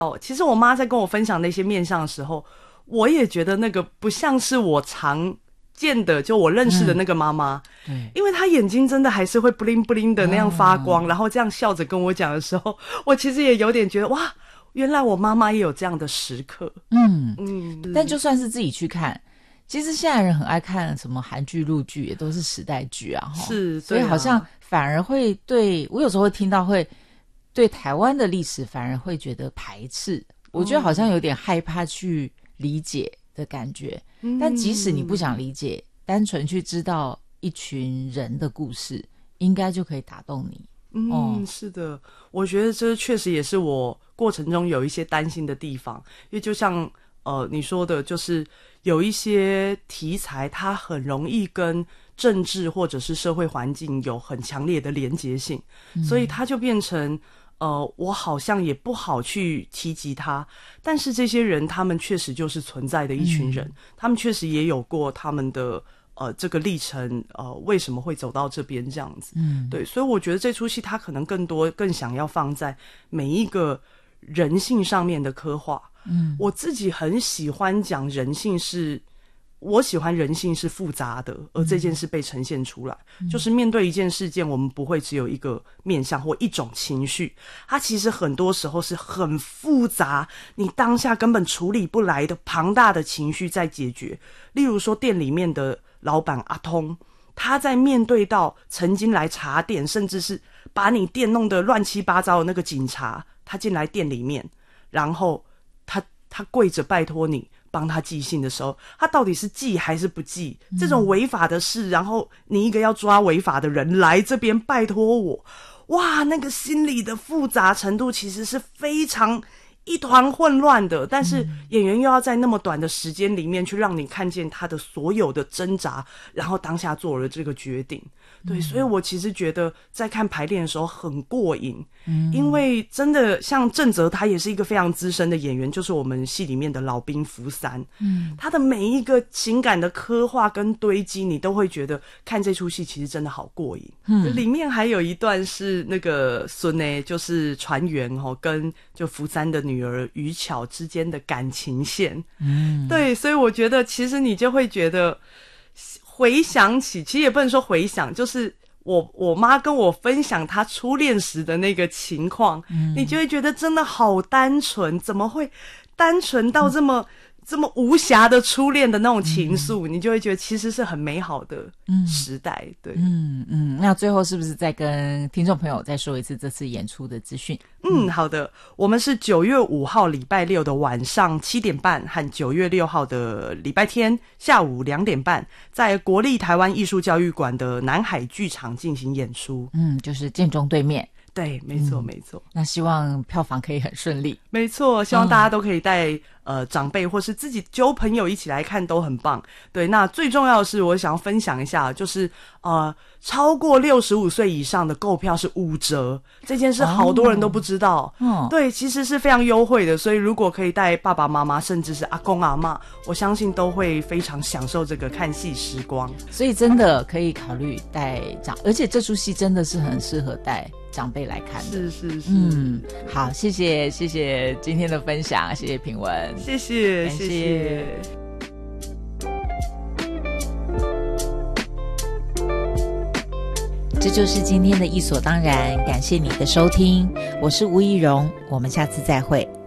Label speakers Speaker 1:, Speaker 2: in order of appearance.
Speaker 1: 其实我妈在跟我分享那些面相的时候，我也觉得那个不像是我常见的，就我认识的那个妈妈，因为她眼睛真的还是会 bling bling 的那样发光，然后这样笑着跟我讲的时候，我其实也有点觉得哇，原来我妈妈也有这样的时刻。
Speaker 2: 但就算是自己去看，其实现在人很爱看什么韩剧、陆剧，也都是时代剧啊，
Speaker 1: 是，
Speaker 2: 所以好像反而会对我有时候会听到会对台湾的历史反而会觉得排斥，我觉得好像有点害怕去理解的感觉。但即使你不想理解，单纯去知道一群人的故事，应该就可以打动你。
Speaker 1: 是的，我觉得这确实也是我过程中有一些担心的地方，因为就像你说的，就是有一些题材它很容易跟政治或者是社会环境有很强烈的连结性，所以它就变成我好像也不好去提及它，但是这些人他们确实就是存在的一群人，他们确实也有过他们的这个历程，为什么会走到这边这样子。对，所以我觉得这出戏它可能更想要放在每一个人性上面的刻画。我自己很喜欢讲人性我喜欢人性是复杂的，而这件事被呈现出来，就是面对一件事件，我们不会只有一个面向或一种情绪，它其实很多时候是很复杂，你当下根本处理不来的庞大的情绪在解决。例如说店里面的老板阿通，他在面对到曾经来查店，甚至是把你店弄得乱七八糟的那个警察，他进来店里面，然后他跪着拜托你帮他寄信的时候，他到底是寄还是不寄？这种违法的事，然后你一个要抓违法的人来这边拜托我，哇，那个心理的复杂程度其实是非常一团混乱的，但是演员又要在那么短的时间里面去让你看见他的所有的挣扎，然后当下做了这个决定。对，所以我其实觉得在看排练的时候很过瘾，因为真的像郑哲他也是一个非常资深的演员，就是我们戏里面的老兵福三，他的每一个情感的刻画跟堆积，你都会觉得看这出戏其实真的好过瘾。里面还有一段是那个孙呢，就是船员跟就福三的女儿于巧之间的感情线，对，所以我觉得其实你就会觉得回想起，其实也不能说回想，就是我妈跟我分享她初恋时的那个情况，你就会觉得真的好单纯，怎么会单纯到这么无瑕的初恋的那种情愫，你就会觉得其实是很美好的时代。对，
Speaker 2: 那最后是不是再跟听众朋友再说一次这次演出的资讯？
Speaker 1: 好的，我们是9月5号礼拜六的晚上7点半和9月6号的礼拜天下午2点半，在国立台湾艺术教育馆的南海剧场进行演出。
Speaker 2: 就是建中对面。
Speaker 1: 对，没错没错。
Speaker 2: 那希望票房可以很顺利。
Speaker 1: 没错，希望大家都可以带长辈或是自己揪朋友一起来看，都很棒。对，那最重要的是我想要分享一下，就是超过65岁以上的购票是5折，这件事好多人都不知道。对，其实是非常优惠的，所以如果可以带爸爸妈妈甚至是阿公阿嬷，我相信都会非常享受这个看戏时光。
Speaker 2: 所以真的可以考虑带而且这出戏真的是很适合带长辈来看的。
Speaker 1: 是。
Speaker 2: 好，谢谢今天的分享，谢谢品文，
Speaker 1: 谢谢。
Speaker 2: 这就是今天的艺所当然，感谢你的收听，我是吴怡蓉，我们下次再会。